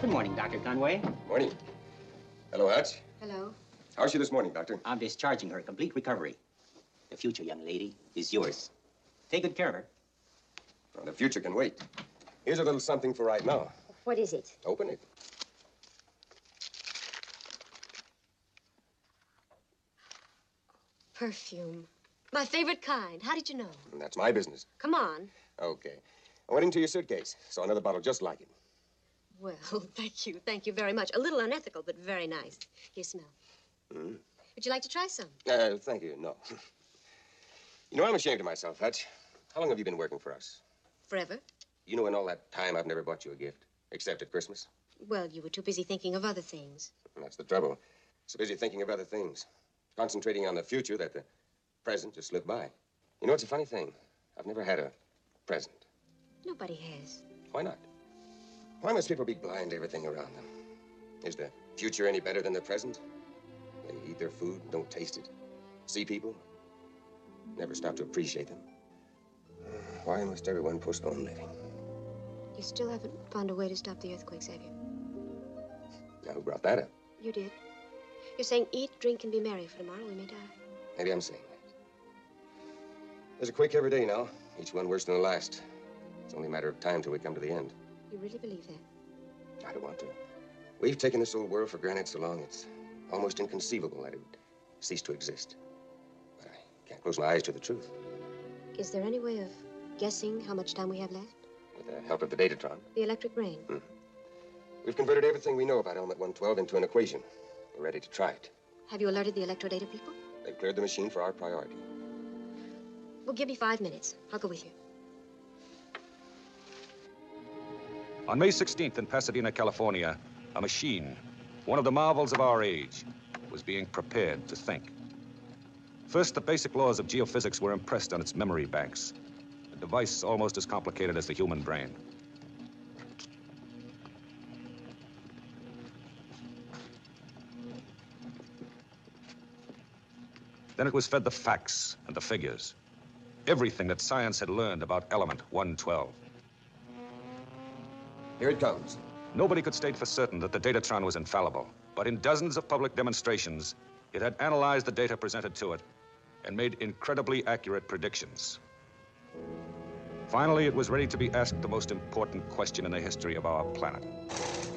Good morning, Dr. Conway. Morning. Hello, Hutch. Hello. How's she this morning, Doctor? I'm discharging her. Complete recovery. The future, young lady, is yours. Take good care of her. Well, the future can wait. Here's a little something for right now. What is it? Open it. Perfume. My favorite kind. How did you know? And that's my business. Come on. Okay. I went into your suitcase. Saw another bottle just like it. Well, thank you. Thank you very much. A little unethical, but very nice. Here, smell. Mm. Would you like to try some? Thank you. No. You know, I'm ashamed of myself, Hutch. How long have you been working for us? Forever? You know, in all that time, I've never bought you a gift, except at Christmas. Well, you were too busy thinking of other things. And that's the trouble. So busy thinking of other things. Concentrating on the future that the present just slipped by. You know, it's a funny thing. I've never had a present. Nobody has. Why not? Why must people be blind to everything around them? Is the future any better than the present? They eat their food, don't taste it. See people, never stop to appreciate them. Why must everyone postpone living? You still haven't found a way to stop the earthquakes, have you? Now, who brought that up? You did. You're saying eat, drink, and be merry, for tomorrow we may die. Maybe I'm saying that. There's a quake every day now, each one worse than the last. It's only a matter of time till we come to the end. You really believe that? I don't want to. We've taken this old world for granted so long, it's almost inconceivable that it would cease to exist. But I can't close my eyes to the truth. Is there any way of guessing how much time we have left? With the help of the Datatron. The electric brain? We've converted everything we know about Element 112 into an equation. We're ready to try it. Have you alerted the electrodata people? They've cleared the machine for our priority. Well, give me 5 minutes. I'll go with you. On May 16th in Pasadena, California, a machine, one of the marvels of our age, was being prepared to think. First, the basic laws of geophysics were impressed on its memory banks, a device almost as complicated as the human brain. Then it was fed the facts and the figures, everything that science had learned about Element 112. Here it comes. Nobody could state for certain that the Datatron was infallible, but in dozens of public demonstrations, it had analyzed the data presented to it and made incredibly accurate predictions. Finally, it was ready to be asked the most important question in the history of our planet.